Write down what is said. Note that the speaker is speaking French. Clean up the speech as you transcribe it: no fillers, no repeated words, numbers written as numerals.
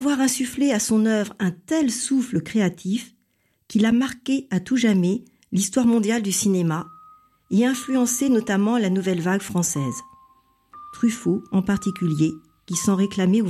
avoir insufflé à son œuvre un tel souffle créatif qu'il a marqué à tout jamais l'histoire mondiale du cinéma et influencé notamment la nouvelle vague française. Truffaut, en particulier, qui s'en réclamait